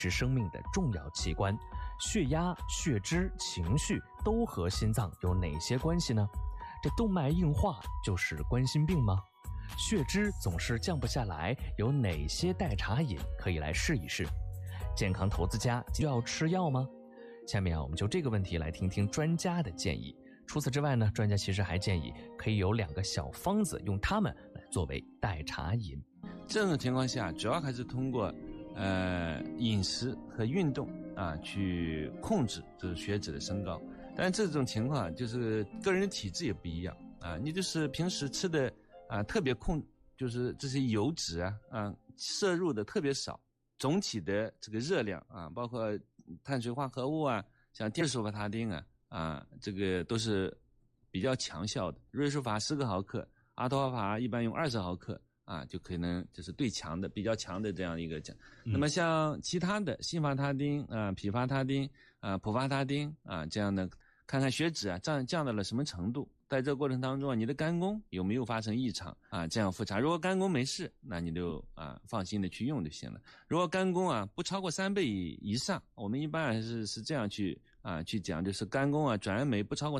是生命的重要器官，血压、血脂、情绪都和心脏有哪些关系呢？这动脉硬化就是冠心病吗？血脂总是降不下来，有哪些代茶饮可以来试一试？健康投资家就要吃药吗？下面我们就这个问题来听听专家的建议。除此之外呢，专家其实还建议可以有2个小方子，用它们来作为代茶饮。 这种情况下，主要还是通过饮食和运动去控制就是血脂的升高。但是这种情况就是个人的体质也不一样你就是平时吃的特别就是这些油脂摄入的特别少，总体的这个热量包括碳水化合物像地舒伐他汀这个都是比较强效的。瑞舒法10个毫克，阿托华法一般用20毫克就可能就是对强的比较强的这样一个讲。那么像其他的辛伐他汀匹伐他汀普伐他汀这样的，看看血脂降到了什么程度，在这个过程当中你的肝功有没有发生异常这样复查。如果肝功没事，那你就放心的去用就行了。如果肝功不超过3倍以上，我们一般是这样去讲，就是肝功转氨酶不超过